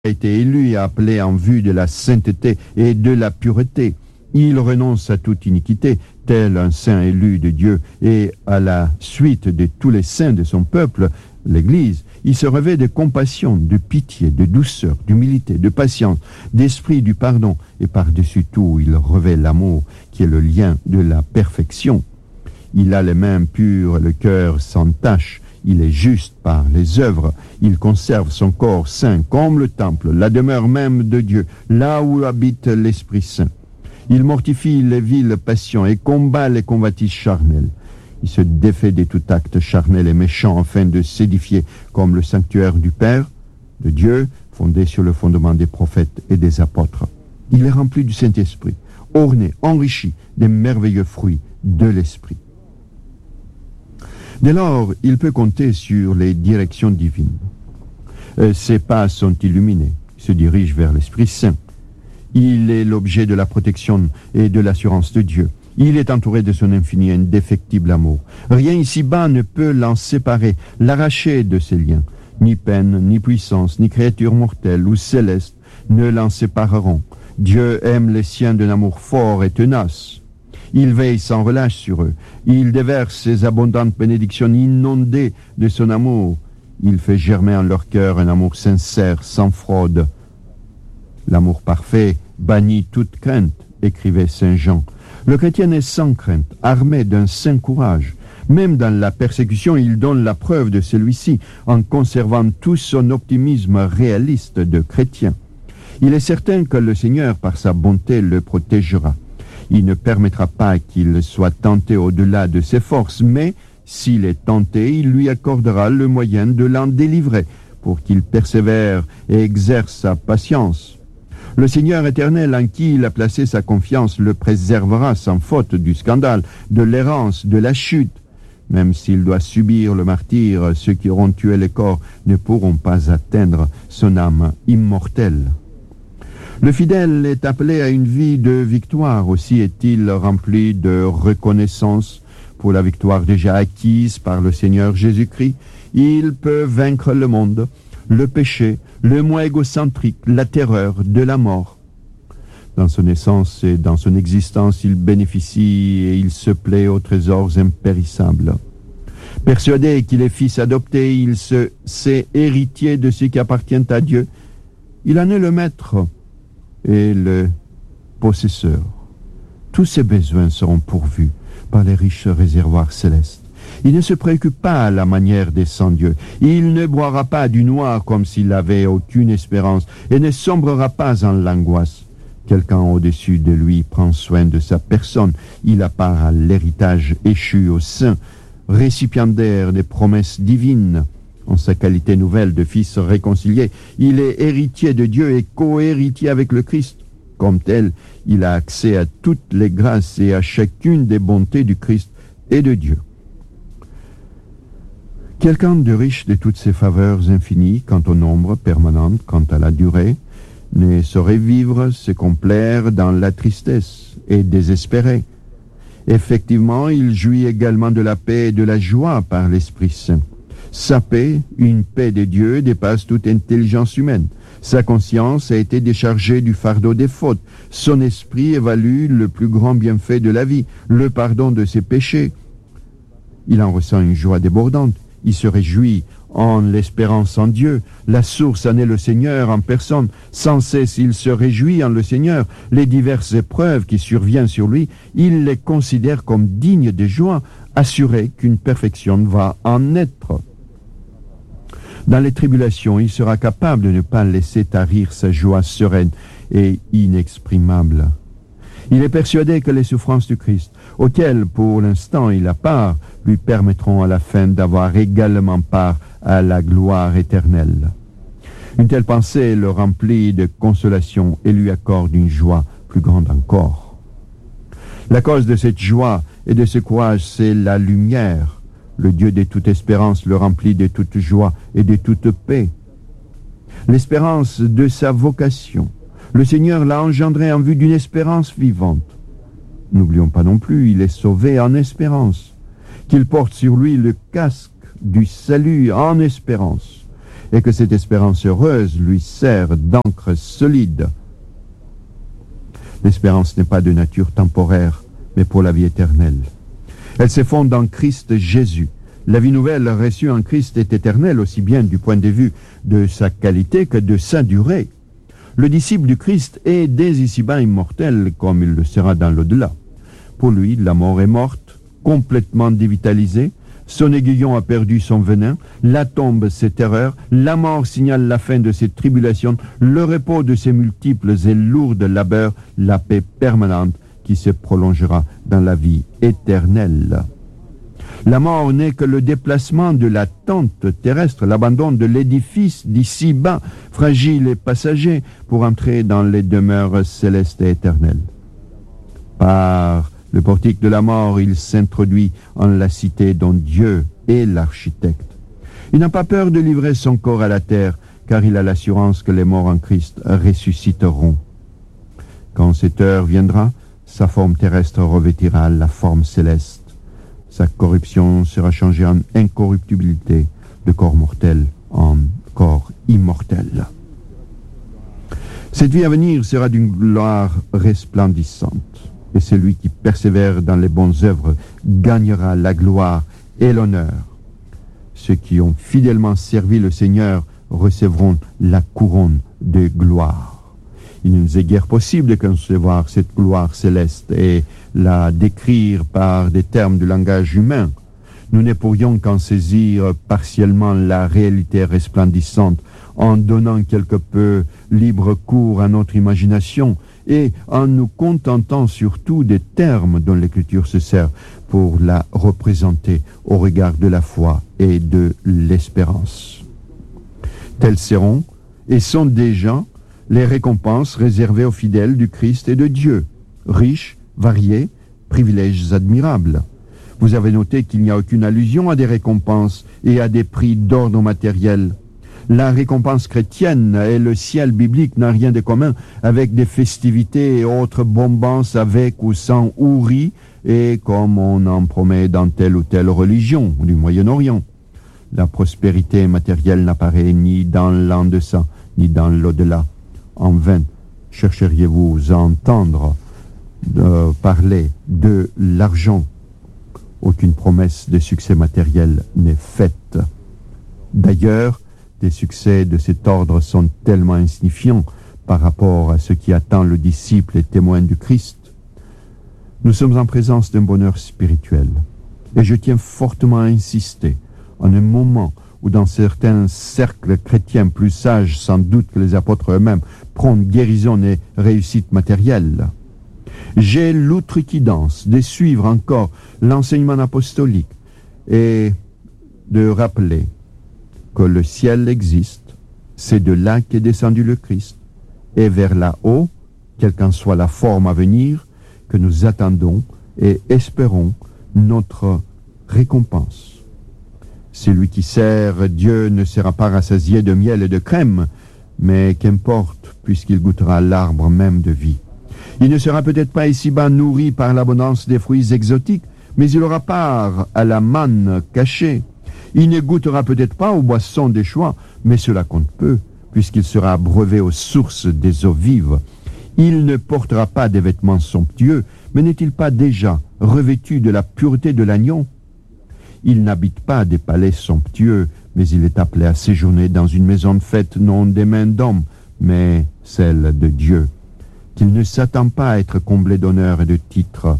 a été élu et appelé en vue de la sainteté et de la pureté. Il renonce à toute iniquité, tel un saint élu de Dieu, et à la suite de tous les saints de son peuple, l'Église, il se revêt de compassion, de pitié, de douceur, d'humilité, de patience, d'esprit du pardon, et par-dessus tout, il revêt l'amour, qui est le lien de la perfection. Il a les mains pures, le cœur sans tache, il est juste par les œuvres, il conserve son corps saint comme le temple, la demeure même de Dieu, là où habite l'Esprit Saint. Il mortifie les viles passions et combat les convoitises charnelles. Il se défait de tout acte charnel et méchant afin de s'édifier comme le sanctuaire du Père, de Dieu, fondé sur le fondement des prophètes et des apôtres. Il est rempli du Saint-Esprit, orné, enrichi des merveilleux fruits de l'Esprit. Dès lors, il peut compter sur les directions divines. Ses pas sont illuminés, se dirigent vers l'Esprit Saint. Il est l'objet de la protection et de l'assurance de Dieu. Il est entouré de son infini et indéfectible amour. Rien ici-bas ne peut l'en séparer, l'arracher de ses liens. Ni peine, ni puissance, ni créature mortelle ou céleste ne l'en sépareront. Dieu aime les siens d'un amour fort et tenace. Il veille sans relâche sur eux. Il déverse ses abondantes bénédictions inondées de son amour. Il fait germer en leur cœur un amour sincère, sans fraude. L'amour parfait bannit toute crainte, écrivait saint Jean. Le chrétien est sans crainte, armé d'un saint courage. Même dans la persécution, il donne la preuve de celui-ci en conservant tout son optimisme réaliste de chrétien. Il est certain que le Seigneur, par sa bonté, le protégera. Il ne permettra pas qu'il soit tenté au-delà de ses forces, mais s'il est tenté, il lui accordera le moyen de l'en délivrer pour qu'il persévère et exerce sa patience. Le Seigneur éternel en qui il a placé sa confiance le préservera sans faute du scandale, de l'errance, de la chute. Même s'il doit subir le martyre, ceux qui auront tué le corps ne pourront pas atteindre son âme immortelle. Le fidèle est appelé à une vie de victoire, aussi est-il rempli de reconnaissance pour la victoire déjà acquise par le Seigneur Jésus-Christ. Il peut vaincre le monde, le péché, le moi égocentrique, la terreur de la mort. Dans son essence et dans son existence, il bénéficie et il se plaît aux trésors impérissables. Persuadé qu'il est fils adopté, il se sait héritier de ce qui appartient à Dieu. Il en est le maître et le possesseur. Tous ses besoins seront pourvus par les riches réservoirs célestes. Il ne se préoccupe pas à la manière des sans-dieux. Il ne boira pas du noir comme s'il n'avait aucune espérance et ne sombrera pas en l'angoisse. Quelqu'un au-dessus de lui prend soin de sa personne. Il a part à l'héritage échu aux saints, récipiendaire des promesses divines. En sa qualité nouvelle de fils réconcilié, il est héritier de Dieu et co-héritier avec le Christ. Comme tel, il a accès à toutes les grâces et à chacune des bontés du Christ et de Dieu. Quelqu'un de riche de toutes ces faveurs infinies, quant au nombre, permanent, quant à la durée, ne saurait vivre, se complaire dans la tristesse et désespérer. Effectivement, il jouit également de la paix et de la joie par l'Esprit Saint. Sa paix, une paix de Dieu, dépasse toute intelligence humaine. Sa conscience a été déchargée du fardeau des fautes. Son esprit évalue le plus grand bienfait de la vie, le pardon de ses péchés. Il en ressent une joie débordante. Il se réjouit en l'espérance en Dieu. La source en est le Seigneur en personne. Sans cesse, il se réjouit en le Seigneur. Les diverses épreuves qui surviennent sur lui, il les considère comme dignes de joie, assuré qu'une perfection va en être. Dans les tribulations, il sera capable de ne pas laisser tarir sa joie sereine et inexprimable. Il est persuadé que les souffrances du Christ, auxquelles pour l'instant il a part, lui permettront à la fin d'avoir également part à la gloire éternelle. Une telle pensée le remplit de consolation et lui accorde une joie plus grande encore. La cause de cette joie et de ce courage, c'est la lumière. Le Dieu de toute espérance le remplit de toute joie et de toute paix. L'espérance de sa vocation. Le Seigneur l'a engendré en vue d'une espérance vivante. N'oublions pas non plus, il est sauvé en espérance, qu'il porte sur lui le casque du salut en espérance, et que cette espérance heureuse lui sert d'encre solide. L'espérance n'est pas de nature temporaire, mais pour la vie éternelle. Elle se fonde en Christ Jésus. La vie nouvelle reçue en Christ est éternelle, aussi bien du point de vue de sa qualité que de sa durée. Le disciple du Christ est dès ici-bas immortel, comme il le sera dans l'au-delà. Pour lui, la mort est morte, complètement dévitalisée. Son aiguillon a perdu son venin, la tombe ses terreurs, la mort signale la fin de ses tribulations, le repos de ses multiples et lourds labeurs, la paix permanente qui se prolongera dans la vie éternelle. La mort n'est que le déplacement de la tente terrestre, l'abandon de l'édifice d'ici-bas, fragile et passager, pour entrer dans les demeures célestes et éternelles. Par le portique de la mort, il s'introduit en la cité dont Dieu est l'architecte. Il n'a pas peur de livrer son corps à la terre, car il a l'assurance que les morts en Christ ressusciteront. Quand cette heure viendra, sa forme terrestre revêtira la forme céleste. Sa corruption sera changée en incorruptibilité, de corps mortel en corps immortel. Cette vie à venir sera d'une gloire resplendissante. Et celui qui persévère dans les bonnes œuvres gagnera la gloire et l'honneur. Ceux qui ont fidèlement servi le Seigneur recevront la couronne de gloire. Il ne nous est guère possible de concevoir cette gloire céleste et la décrire par des termes de langage humain. Nous ne pourrions qu'en saisir partiellement la réalité resplendissante en donnant quelque peu libre cours à notre imagination et en nous contentant surtout des termes dont l'Écriture se sert pour la représenter au regard de la foi et de l'espérance. Telles seront et sont déjà les récompenses réservées aux fidèles du Christ et de Dieu, riches, variés, privilèges admirables. Vous avez noté qu'il n'y a aucune allusion à des récompenses et à des prix d'ordre matériel. La récompense chrétienne et le ciel biblique n'a rien de commun avec des festivités et autres bombances avec ou sans houri, et comme on en promet dans telle ou telle religion du Moyen-Orient. La prospérité matérielle n'apparaît ni dans l'en-deçà, ni dans l'au-delà. En vain chercheriez-vous à entendre parler de l'argent. Aucune promesse de succès matériel n'est faite. D'ailleurs, des succès de cet ordre sont tellement insignifiants par rapport à ce qui attend le disciple et témoin du Christ. Nous sommes en présence d'un bonheur spirituel, et je tiens fortement à insister, en un moment où dans certains cercles chrétiens plus sages sans doute que les apôtres eux-mêmes prônent guérison et réussite matérielle. J'ai l'outrecuidance de suivre encore l'enseignement apostolique et de rappeler que le ciel existe, c'est de là qu'est descendu le Christ, et vers là-haut, quelle qu'en soit la forme à venir, que nous attendons et espérons notre récompense. Celui qui sert Dieu ne sera pas rassasié de miel et de crème, mais qu'importe, puisqu'il goûtera l'arbre même de vie. Il ne sera peut-être pas ici-bas nourri par l'abondance des fruits exotiques, mais il aura part à la manne cachée. Il ne goûtera peut-être pas aux boissons des choix, mais cela compte peu, puisqu'il sera abreuvé aux sources des eaux vives. Il ne portera pas des vêtements somptueux, mais n'est-il pas déjà revêtu de la pureté de l'agneau? Il n'habite pas des palais somptueux, mais il est appelé à séjourner dans une maison faite non des mains d'hommes, mais celle de Dieu. Qu'il ne s'attend pas à être comblé d'honneur et de titres.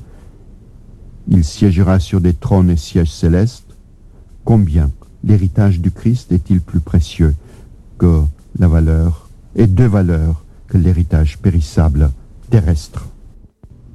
Il siégera sur des trônes et sièges célestes. Combien l'héritage du Christ est-il plus précieux que la valeur et de valeur que l'héritage périssable terrestre?